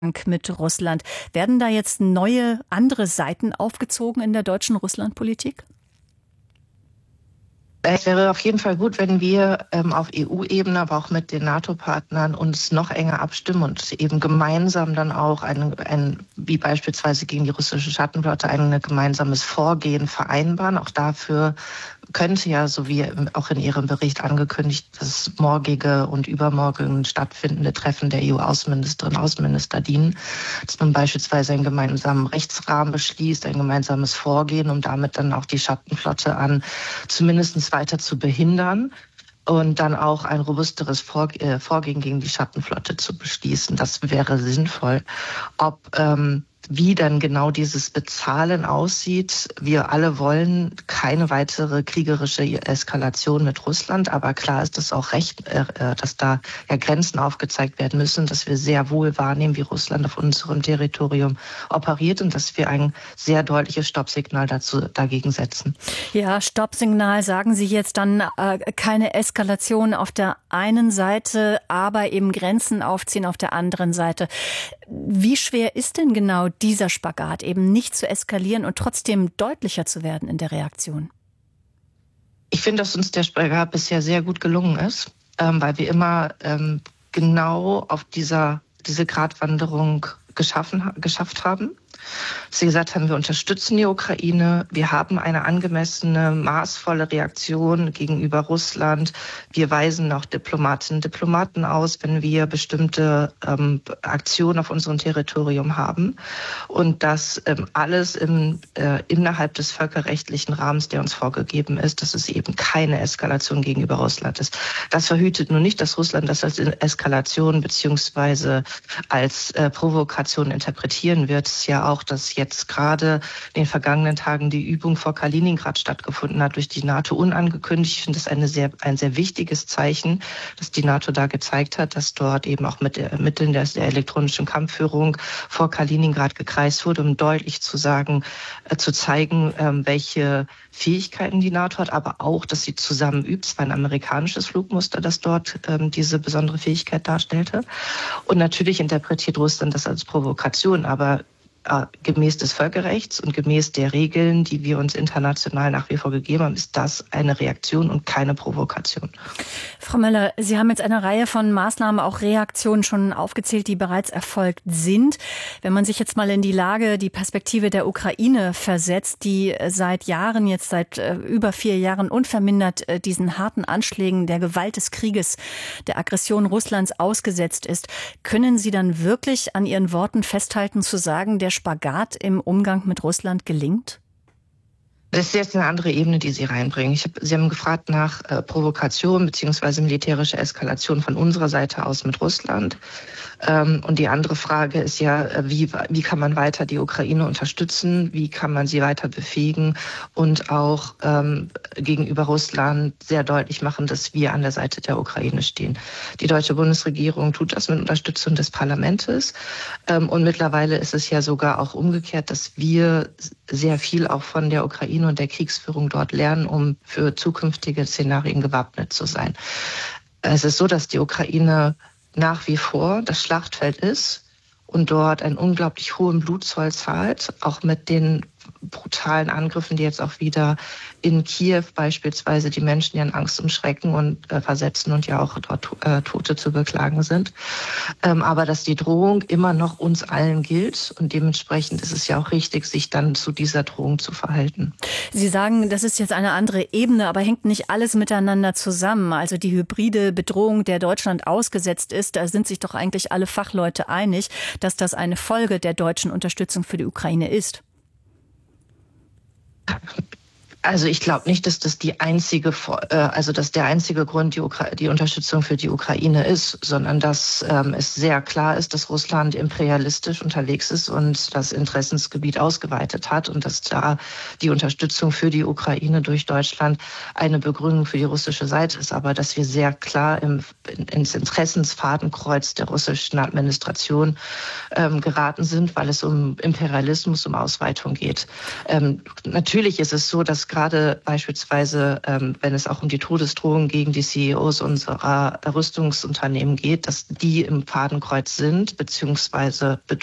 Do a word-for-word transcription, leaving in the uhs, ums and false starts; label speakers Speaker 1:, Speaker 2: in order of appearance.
Speaker 1: mit Russland. Werden da jetzt neue, andere Seiten aufgezogen in der deutschen Russlandpolitik?
Speaker 2: Es wäre auf jeden Fall gut, wenn wir ähm, auf E U-Ebene, aber auch mit den NATO-Partnern uns noch enger abstimmen und eben gemeinsam dann auch, ein, ein, wie beispielsweise gegen die russische Schattenflotte, ein gemeinsames Vorgehen vereinbaren. Auch dafür könnte ja, so wie auch in Ihrem Bericht angekündigt, das morgige und übermorgen stattfindende Treffen der E U-Außenministerinnen und Außenminister dienen, dass man beispielsweise einen gemeinsamen Rechtsrahmen beschließt, ein gemeinsames Vorgehen, um damit dann auch die Schattenflotte an zumindest weiter zu behindern und dann auch ein robusteres Vorgehen gegen die Schattenflotte zu beschließen. Das wäre sinnvoll. Ob ähm, wie dann genau dieses Bezahlen aussieht. Wir alle wollen keine weitere kriegerische Eskalation mit Russland, aber klar ist es auch recht, äh, dass da ja Grenzen aufgezeigt werden müssen, dass wir sehr wohl wahrnehmen, wie Russland auf unserem Territorium operiert und dass wir ein sehr deutliches Stoppsignal dazu dagegen setzen.
Speaker 1: Ja, Stoppsignal, sagen Sie jetzt dann äh, keine Eskalation auf der einen Seite, aber eben Grenzen aufziehen auf der anderen Seite. Wie schwer ist denn genau dieser Spagat, eben nicht zu eskalieren und trotzdem deutlicher zu werden in der Reaktion?
Speaker 2: Ich finde, dass uns der Spagat bisher sehr gut gelungen ist, ähm, weil wir immer ähm, genau auf dieser diese Gratwanderung geschaffen, geschafft haben. Sie gesagt haben, wir unterstützen die Ukraine, wir haben eine angemessene, maßvolle Reaktion gegenüber Russland. Wir weisen auch Diplomatinnen und Diplomaten aus, wenn wir bestimmte ähm, Aktionen auf unserem Territorium haben. Und das ähm, alles im, äh, innerhalb des völkerrechtlichen Rahmens, der uns vorgegeben ist, dass es eben keine Eskalation gegenüber Russland ist. Das verhütet nur nicht, dass Russland das als Eskalation beziehungsweise als äh, Provokation interpretieren wird. Es ist ja auch, dass jetzt gerade in den vergangenen Tagen die Übung vor Kaliningrad stattgefunden hat durch die NATO unangekündigt. Ich finde das eine sehr, ein sehr wichtiges Zeichen, dass die NATO da gezeigt hat, dass dort eben auch mit der Mitteln der, der elektronischen Kampfführung vor Kaliningrad gekreist wurde, um deutlich zu sagen, äh, zu zeigen, ähm, welche Fähigkeiten die NATO hat, aber auch, dass sie zusammen übt. Es war ein amerikanisches Flugmuster, das dort ähm, diese besondere Fähigkeit darstellte. Und natürlich interpretiert Russland das als Provokation, aber äh, gemäß des Völkerrechts und gemäß der Regeln, die wir uns international nach wie vor gegeben haben, ist das eine Reaktion und keine Provokation.
Speaker 1: Frau Möller, Sie haben jetzt eine Reihe von Maßnahmen, auch Reaktionen schon aufgezählt, die bereits erfolgt sind. Wenn man sich jetzt mal in die Lage, die Perspektive der Ukraine versetzt, die seit Jahren, jetzt seit äh, über vier Jahren unvermindert äh, diesen harten Anschlägen der Gewalt des Krieges, der Aggression Russlands ausgesetzt ist, können Sie dann wirklich an Ihren Worten festhalten, zu sagen, der Spagat im Umgang mit Russland gelingt?
Speaker 2: Das ist jetzt eine andere Ebene, die Sie reinbringen. Ich hab, Sie haben gefragt nach äh, Provokation bzw. militärischer Eskalation von unserer Seite aus mit Russland. Ähm, und die andere Frage ist ja, äh, wie, wie kann man weiter die Ukraine unterstützen? Wie kann man sie weiter befähigen und auch ähm, gegenüber Russland sehr deutlich machen, dass wir an der Seite der Ukraine stehen? Die deutsche Bundesregierung tut das mit Unterstützung des Parlaments. Ähm, und mittlerweile ist es ja sogar auch umgekehrt, dass wir sehr viel auch von der Ukraine und der Kriegsführung dort lernen, um für zukünftige Szenarien gewappnet zu sein. Es ist so, dass die Ukraine nach wie vor das Schlachtfeld ist und dort einen unglaublich hohen Blutzoll zahlt, auch mit den brutalen Angriffen, die jetzt auch wieder in Kiew beispielsweise die Menschen ja in Angst und Schrecken und äh, versetzen und ja auch dort äh, Tote zu beklagen sind. Ähm, aber dass die Drohung immer noch uns allen gilt und dementsprechend ist es ja auch richtig, sich dann zu dieser Drohung zu verhalten.
Speaker 1: Sie sagen, das ist jetzt eine andere Ebene, aber hängt nicht alles miteinander zusammen? Also die hybride Bedrohung, der Deutschland ausgesetzt ist, da sind sich doch eigentlich alle Fachleute einig, dass das eine Folge der deutschen Unterstützung für die Ukraine ist.
Speaker 2: Also ich glaube nicht, dass das die einzige, also dass der einzige Grund die, Ukra- die Unterstützung für die Ukraine ist, sondern dass ähm, es sehr klar ist, dass Russland imperialistisch unterwegs ist und das Interessensgebiet ausgeweitet hat und dass da die Unterstützung für die Ukraine durch Deutschland eine Begründung für die russische Seite ist, aber dass wir sehr klar im, in, ins Interessensfadenkreuz der russischen Administration ähm, geraten sind, weil es um Imperialismus, um Ausweitung geht. Ähm, natürlich ist es so, dass gerade beispielsweise, ähm, wenn es auch um die Todesdrohungen gegen die C E Os unserer Rüstungsunternehmen geht, dass die im Fadenkreuz sind, beziehungsweise